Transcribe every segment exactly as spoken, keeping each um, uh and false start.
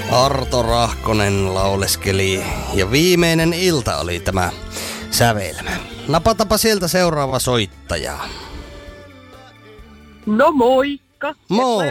Arto Rahkonen lauleskeli ja viimeinen ilta oli tämä sävelmä. Napatapa sieltä seuraava soittaja. No moikka. Moi.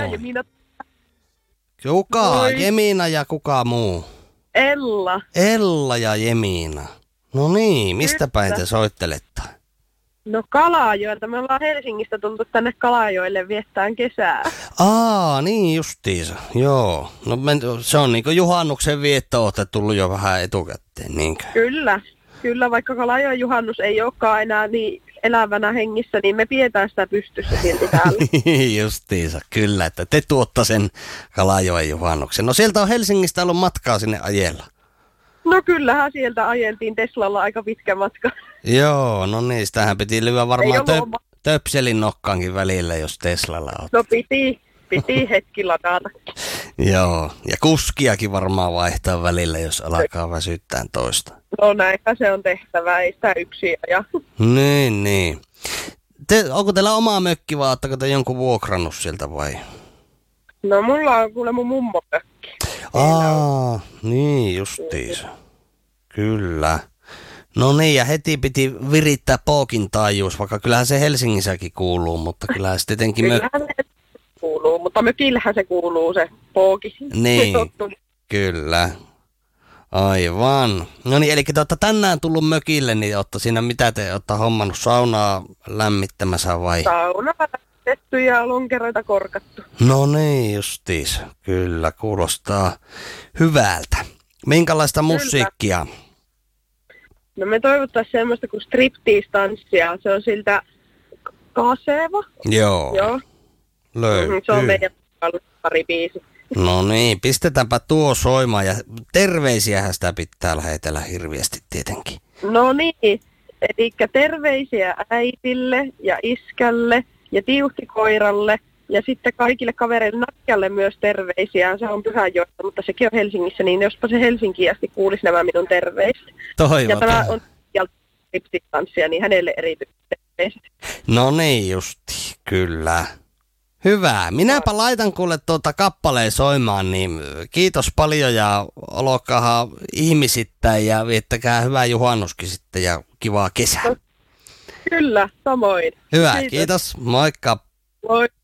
Kuka? Moi. Jemina ja kuka muu? Ella. Ella ja Jemina. No niin, mistä Kyllä. päin te soittelette? No Kalajoelta. Me ollaan Helsingistä tultu tänne Kalajoelle viettään kesää. Aa, niin justiinsa. Joo. No men, se on niinku juhannuksen vietto, ootte tullut jo vähän etukäteen, niinkö? Kyllä. Kyllä, vaikka Kalajoen juhannus ei olekaan enää niin elävänä hengissä, niin me pidetään sitä pystyssä silti täällä. Justiinsa, kyllä, että te tuotta sen Kalajoen juhannuksen. No sieltä on Helsingistä ollut matkaa sinne ajella. No kyllähän sieltä ajeltiin Teslalla aika pitkä matka. Joo, no niin, sitähän piti lyödä Ei varmaan ollut töp, oma- töpselin nokkaankin välillä, jos Teslalla on. No piti, piti hetki ladata. Joo, ja kuskiakin varmaan vaihtaa välillä, jos alkaa väsyttää toista. No näinpä se on tehtävä, ei sitä yksin aja. Niin, niin. Te, onko teillä oma mökki vai ootteko te jonkun vuokrannut sieltä vai? No mulla on kuule mun mummo mökki. Aa, niin justiinsa. Kyllä. No niin, ja heti piti virittää pookin taajuus, vaikka kyllähän se Helsingissäkin kuuluu, mutta kyllähän se tietenkin mökki. Kyllähän se kuuluu, mutta mökillähän se kuuluu se pooki. Niin, kyllä. Aivan. No niin, eli te olette tänään tullut mökille, niin olette siinä mitä te olette hommannut, saunaa lämmittämässä vai? Sauna lämmitetty ja lonkeroita korkattu. No niin, justiis. Kyllä, kuulostaa hyvältä. Minkälaista musiikkia? No me toivottaisiin semmoista kuin striptease-tanssia. Se on siltä Kaseva. Joo, Joo. löytyy. Se on meidän pari biisi. No niin, pistetäänpä tuo soimaan ja terveisiähän sitä pitää lähetellä hirveästi tietenkin. No niin, eli terveisiä äitille ja iskälle ja tiuhtikoiralle ja sitten kaikille kavereille Natjalle myös terveisiä. Se on Pyhänjoesta, mutta sekin on Helsingissä, niin jospa se Helsinkiin asti kuulisi nämä minun terveiset. Ja Toivotaan. tämä on striptease-tanssia, niin hänelle erityisesti terveiset. No niin justi, kyllä. Hyvä. Minäpä laitan kuule tuota kappaleen soimaan, niin kiitos paljon ja olkaahan ihmisittäin ja viettäkää hyvää juhannuskin sitten ja kivaa kesää. Kyllä, samoin. Hyvä, Kiitos. kiitos. Moikka. Moi.